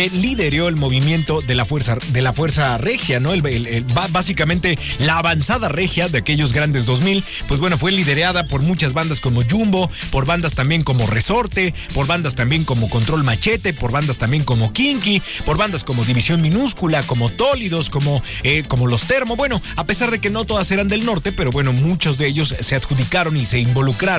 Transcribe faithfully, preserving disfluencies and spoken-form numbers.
que lideró el movimiento de la fuerza, de la fuerza regia, ¿no? El, el, el, básicamente la avanzada regia de aquellos grandes dos mil, pues bueno, fue liderada por muchas bandas como Jumbo, por bandas también como Resorte, por bandas también como Control Machete, por bandas también como Kinky, por bandas como División Minúscula, como Tólidos, como, eh, como Los Termo. Bueno, a pesar de que no todas eran del norte, pero bueno, muchos de ellos se adjudicaron y se involucraron